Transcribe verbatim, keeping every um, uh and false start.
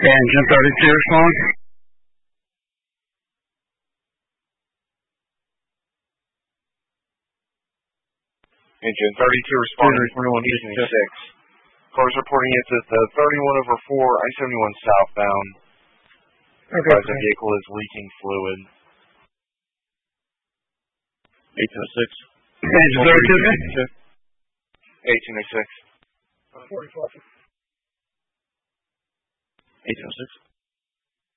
Engine thirty-two respond. Engine thirty-two responding twenty-one eighty-six. Cars reporting it's at the thirty-one over four, I seventy-one southbound. Okay. The vehicle is leaking fluid. eighteen oh six. Engine thirty-two. eighteen oh six. forty-four. eighteen oh six.